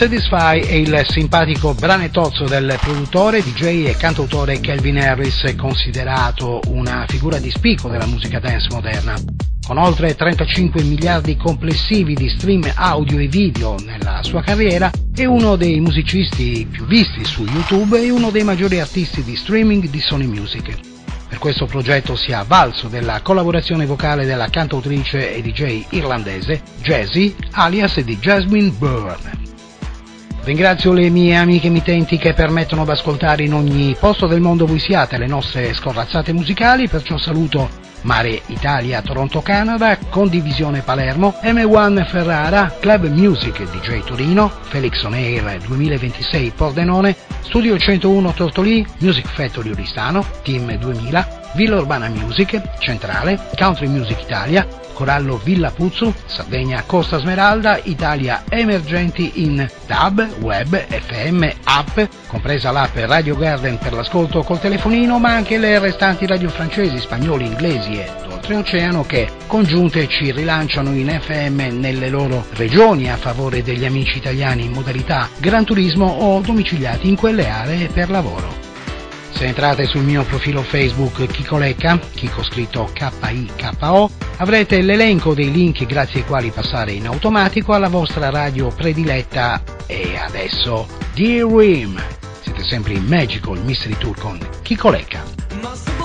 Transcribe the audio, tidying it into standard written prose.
Satisfy è il simpatico branetozzo del produttore, DJ e cantautore Calvin Harris, considerato una figura di spicco della musica dance moderna. Con oltre 35 miliardi complessivi di stream audio e video nella sua carriera, è uno dei musicisti più visti su YouTube e uno dei maggiori artisti di streaming di Sony Music. Per questo progetto si è avvalso della collaborazione vocale della cantautrice e DJ irlandese Jessie, alias di Jasmine Byrne. Ringrazio le mie amiche emittenti che permettono di ascoltare in ogni posto del mondo voi siate le nostre scorrazzate musicali, perciò saluto Mare Italia Toronto Canada, Condivisione Palermo, M1 Ferrara, Club Music DJ Torino, Felix On Air 2026 Pordenone, Studio 101 Tortolì, Music Factory Oristano, Team 2000, Villa Urbana Music, Centrale, Country Music Italia, Corallo Villa Puzzu, Sardegna Costa Smeralda, Italia Emergenti in DAB, Web, FM, App, compresa l'app Radio Garden per l'ascolto col telefonino, ma anche le restanti radio francesi, spagnoli, inglesi e d'oltreoceano che congiunte ci rilanciano in FM nelle loro regioni a favore degli amici italiani in modalità Gran Turismo o domiciliati in quelle aree per lavoro. Se entrate sul mio profilo Facebook Chico Lecca, Chico scritto K-I-K-O, avrete l'elenco dei link grazie ai quali passare in automatico alla vostra radio prediletta. E adesso, Dear Rim, siete sempre in Magical Mystery Tour con Chico Lecca.